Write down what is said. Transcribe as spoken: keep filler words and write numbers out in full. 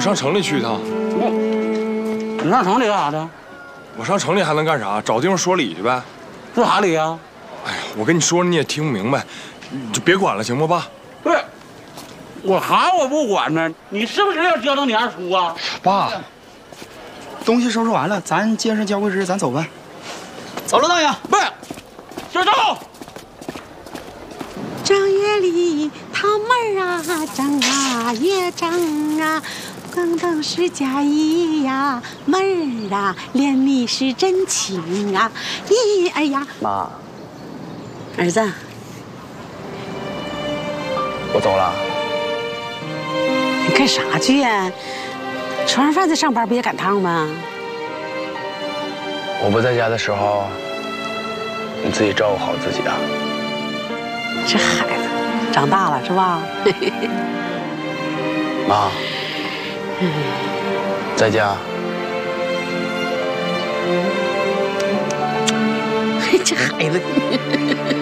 上城里去一趟。 我，你上城里干啥的？ 我上城里还能干啥？找地方说理去呗。 说啥理啊？ 哎呀，我跟你说你也听不明白，你就别管了，行不，爸？ 不是，我啥我不管呢？你是不是要折腾你二叔啊？ 爸， 东西收拾完了，咱接上交规时，咱走吧。走了，大爷。 不是，小赵。 正月里桃门啊，正啊也正啊，更等是佳宜呀，门儿啊，连你是真亲啊！咦，哎呀， 妈， 儿子， 我走了。 你干啥去呀？吃完饭再上班不也赶趟吗？ 我不在家的时候，你自己照顾好自己啊。 这孩子长大了是吧？ 妈，在家。 这孩子。